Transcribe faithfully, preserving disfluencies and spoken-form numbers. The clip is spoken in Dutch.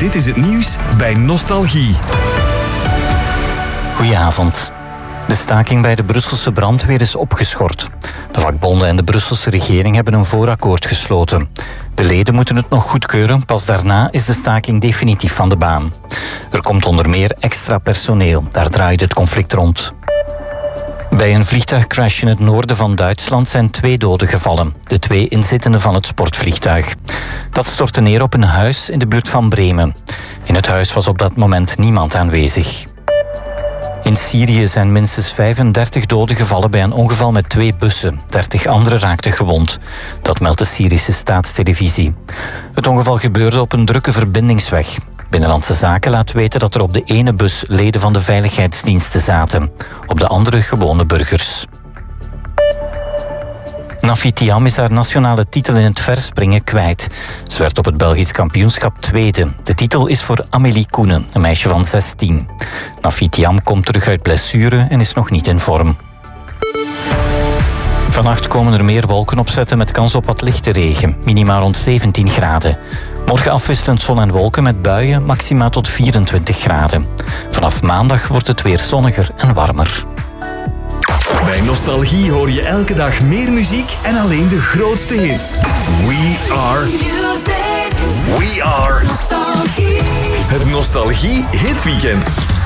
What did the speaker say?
Dit is het nieuws bij Nostalgie. Goedenavond. De staking bij de Brusselse brandweer is opgeschort. De vakbonden en de Brusselse regering hebben een voorakkoord gesloten. De leden moeten het nog goedkeuren, pas daarna is de staking definitief van de baan. Er komt onder meer extra personeel, daar draait het conflict rond. Bij een vliegtuigcrash in het noorden van Duitsland zijn twee doden gevallen. De twee inzittenden van het sportvliegtuig. Dat stortte neer op een huis in de buurt van Bremen. In het huis was op dat moment niemand aanwezig. In Syrië zijn minstens vijfendertig doden gevallen bij een ongeval met twee bussen. dertig anderen raakten gewond. Dat meldt de Syrische staatstelevisie. Het ongeval gebeurde op een drukke verbindingsweg. Binnenlandse Zaken laat weten dat er op de ene bus leden van de veiligheidsdiensten zaten. Op de andere gewone burgers. Nafi Thiam is haar nationale titel in het verspringen kwijt. Ze werd op het Belgisch kampioenschap tweede. De titel is voor Amélie Koenen, een meisje van zestien. Nafi Thiam komt terug uit blessure en is nog niet in vorm. Vannacht komen er meer wolken opzetten met kans op wat lichte regen. Minima rond zeventien graden. Morgen afwisselend zon en wolken met buien, maxima tot vierentwintig graden. Vanaf maandag wordt het weer zonniger en warmer. Bij Nostalgie hoor je elke dag meer muziek en alleen de grootste hits. We are... We are... Nostalgie. Het Nostalgie Hitweekend.